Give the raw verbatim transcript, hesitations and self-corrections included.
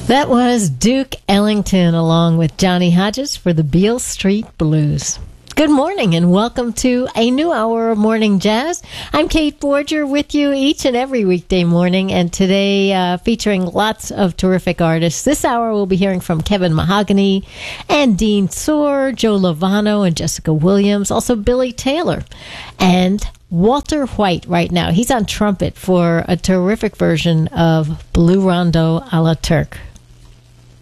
That was Duke Ellington along with Johnny Hodges for the Beale Street Blues. Good morning and welcome to a new hour of Morning Jazz. I'm Kate Forger with you each and every weekday morning, and today uh, featuring lots of terrific artists. This hour we'll be hearing from Kevin Mahogany and Dean Soar, Joe Lovano and Jessica Williams, also Billy Taylor and Walter White right now. He's on trumpet for a terrific version of Blue Rondo a la Turk.